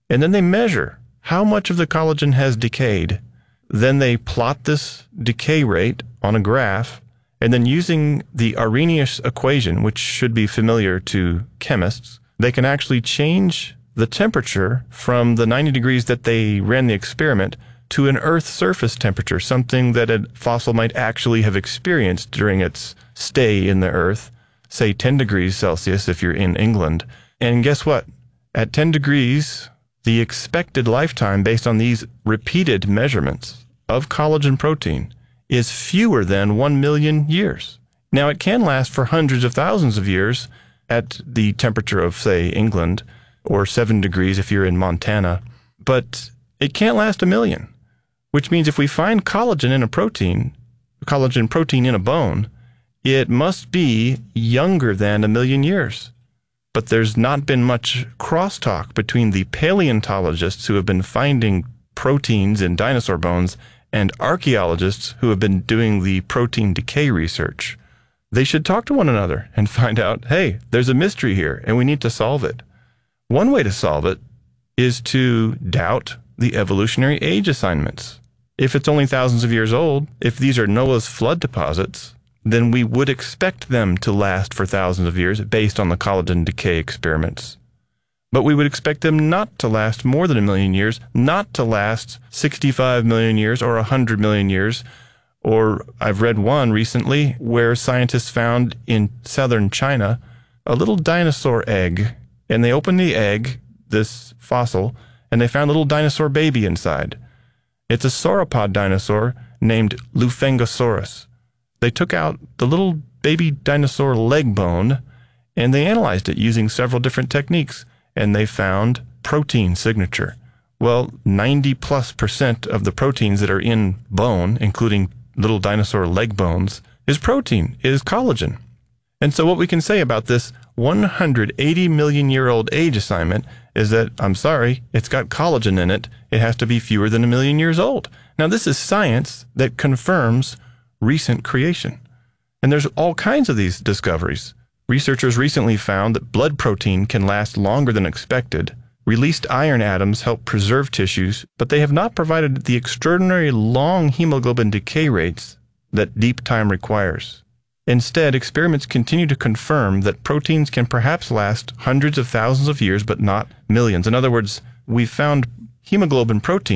And then they measure how much of the collagen has decayed. Then they plot this decay rate on a graph, and then using the Arrhenius equation, which should be familiar to chemists, they can actually change the temperature from the 90 degrees that they ran the experiment to an Earth surface temperature, something that a fossil might actually have experienced during its stay in the Earth, say 10 degrees Celsius if you're in England. And guess what? At 10 degrees, the expected lifetime based on these repeated measurements of collagen protein is fewer than 1 million years. Now, it can last for hundreds of thousands of years at the temperature of, say, England, or 7 degrees if you're in Montana, but it can't last a million, which means if we find collagen in a protein in a bone, it must be younger than 1 million years. But there's not been much crosstalk between the paleontologists who have been finding proteins in dinosaur bones and archaeologists who have been doing the protein decay research. They should talk to one another and find out, hey, there's a mystery here and we need to solve it. One way to solve it is to doubt the evolutionary age assignments. If it's only thousands of years old, if these are Noah's flood deposits, then we would expect them to last for thousands of years based on the collagen decay experiments. But we would expect them not to last more than 1 million years, not to last 65 million years or 100 million years. Or I've read one recently where scientists found in southern China a little dinosaur egg, and they opened the egg, this fossil, and they found a little dinosaur baby inside. It's a sauropod dinosaur named Lufengosaurus. They took out the little baby dinosaur leg bone, and they analyzed it using several different techniques, and they found protein signature. Well, 90+% of the proteins that are in bone, including little dinosaur leg bones, is protein, is collagen. And so what we can say about this 180 million year old age assignment is that, I'm sorry, it's got collagen in it. It has to be fewer than 1 million years old. Now, this is science that confirms recent creation. And there's all kinds of these discoveries. Researchers recently found that blood protein can last longer than expected. Released iron atoms help preserve tissues, but they have not provided the extraordinary long hemoglobin decay rates that deep time requires. Instead, experiments continue to confirm that proteins can perhaps last hundreds of thousands of years, but not millions. In other words, we found hemoglobin protein